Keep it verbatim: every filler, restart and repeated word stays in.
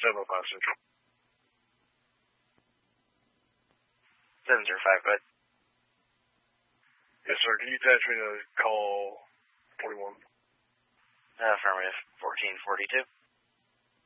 seven oh five Central. seven zero five, go ahead. Yes, sir. Can you attach me to call forty-one? Uh, affirmative. fourteen forty-two.